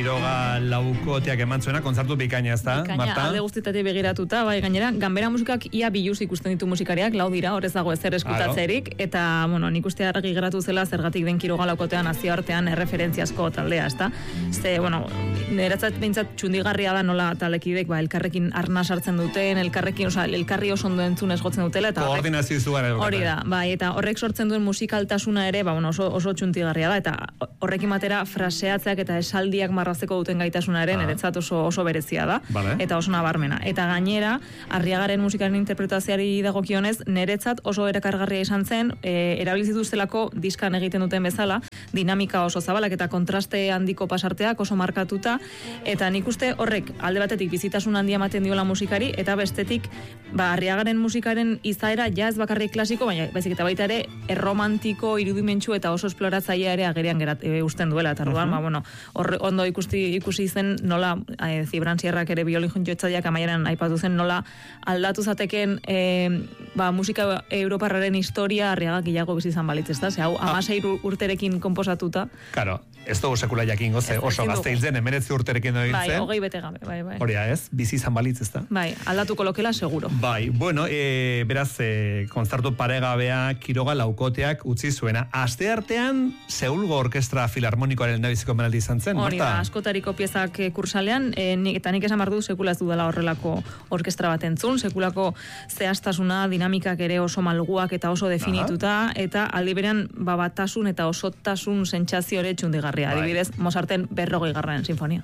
Quiroga laukoteak eman zuena, kontzertu bikaina, ez da, Marta? Alde guztietatik begiratuta, bai, gainera, ganbera musikak ia biluz ikusten ditu musikariak, lau dira, horrez dago ezer eskutatzerik, eta, bueno, nik uste argi geratu zela, zergatik den Quiroga laukotean nazioartean erreferentziazko taldea, ez da? Ze, bueno, niretzat behintzat txundigarria da nola talekidek, elkarrekin arna sartzen duten, elkarri oso ondo entzunez gotzen dutela, eta koordinazio izugarri. Hori da, bai, eta horrek sortzen duen musikaltasuna ere, oso txuntigarria da, eta horrekin batera fraseatzeak eta esaldiak marrazteko duten gaitasunaren niretzat oso berezia da, eta oso nabarmena. Eta gainera, Arriagaren musikaren interpretazioari dagokionez, niretzat oso erakargarria izan zen, erabilizituztelako diskan egiten duten bezala, dinamika oso zabalak eta kontraste handiko pasarteak oso markatuta, eta nik uste horrek alde batetik bizitasun handia ematen diola musikari, eta bestetik, Arriagaren musikaren izaera ja ez bakarrik klasiko, baina baizik eta baita ere erromantiko, irudimentsu eta oso esploratzailea ere agerian usten duela, eta orduan, ondo ikusi zen nola Zibran Sierrak ere biolin jotzaileak amaieran aipatu zen nola aldatu zateken musika europarraren historia Arriagak gehiago bizi izan balitz, ezta? Ze hau 16 urterekin konposatuta. Claro, ez dugu sekula jakingo, ze oso gazte hil zen, 19 urterekin doa hil zen. Bai, 20 bete gabe, bai. Hori ez, bizi izan balitz, ezta? Bai, aldatuko lokela seguro. Bai, bueno, beraz, kontzertu paregabea Quiroga laukoteak utzi zuena. Aste artean, Seulgo Orkestra Filarmonikoaren nabiziko menaldi izan zen, Marta? Hori da, askotariko piezak kursalean, eta nik esan bardu sekula ez dudala horrelako orkestra bat entzun, sekulako zehaztasuna, dinamikak ere oso malguak eta oso definituta, eta aldi berean batasun eta osotasun sentsazio ere txundigarria. Adibidez, Mozarten 40. sinfonia.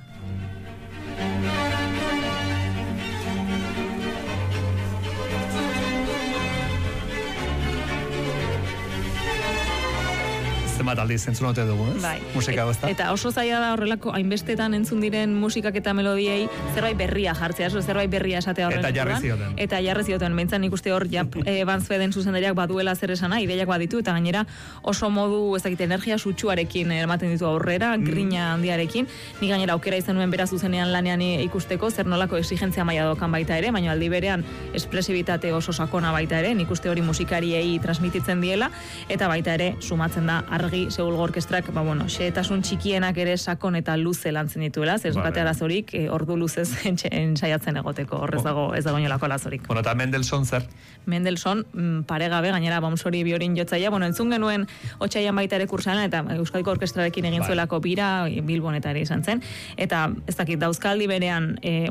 Zenbat aldiz entzun ote dugu, ez? Bai. Musika gozta. Eta oso zaila da horrelako hainbestetan entzun diren musikak eta melodiei zerbait berria jartzea, zerbait berria esatea horren. Eta jarri zioten. Behintzan ikuste hor, Banzfeden zuzendariak baduela zer esana, ideiak baditu, eta gainera oso modu, energia sutsuarekin ematen ditu aurrera, grina handiarekin. Ni gainera aukera izan nuen beraz zuzenean lanean ikusteko, zer nolako exigentzia maila dokan baita ere, baina aldi berean espresibitate oso sakona baita ere, nik uste hori musikariei transmititzen diela, eta baita ere sumatzen da argi Seulgo Orkestrak, xehetasun txikienak ere sakon eta luze lantzen dituela, ez dukate arazorik, ordu luzez ensaiatzen egoteko, horrez dago ez dago inolako arazorik. Bueno, eta Mendelssohn zer? Mendelssohn, paregabe, gainera Baumsori biolin jotzaia, entzun genuen otsailean baita ere kursalan, eta Euskadiko Orkestrarekin egin zuelako bira, Bilbon eta ere izan zen, eta ez dakit, dauzkaldi berean,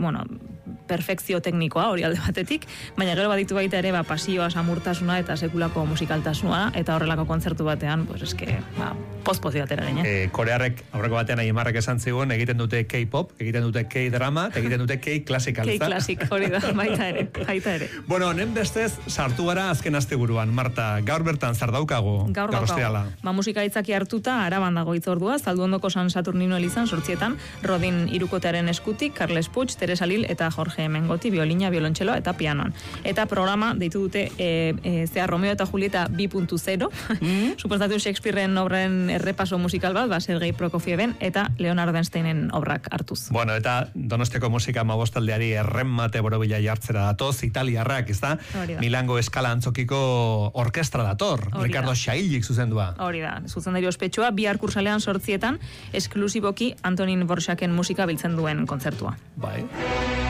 perfekzio teknikoa hori alde batetik, baina gero baditu baita ere pasioa, samurtasuna eta sekulako musikaltasuna, eta horrelako kontzertu batean, poz-pozi batera gine. Korearrek aurreko batean Aimarrek esan zigun, egiten dute K-pop, egiten dute K-drama, egiten dute K-classical. K-classic, hori da, baita ere. Bueno, nen bestez, sartu gara azken asteburuan, Marta, gaur bertan zardaukago, gaur osteala. Musika itzaki hartuta, Araban dago itzordua, Zalduondoko San Saturnino elizan, 8 Rodin Irukotearen eskutik, Carles Puig, Teresa Lil eta Jorge Mengoti, biolina, biolontxeloa eta pianoan. Eta programa deitu dute Romeo eta Julieta 2.0, suposatu Shakespearen obraren errepaso musikal bat, Sergei Prokofieven eta Leonard Bernsteinen obrak hartuz. Bueno, eta Donostiako musika magostaldeari erremate borobila jartzera datoz, italiarrak, ez da? Milango Eskala Antzokiko orkestra dator, Ricardo Xaillik zuzendua. Hori da, zuzendari ospetsua, bihar kursalean 8 esklusiboki Antonin Borxaken musika biltzen duen kontzertua. Bai.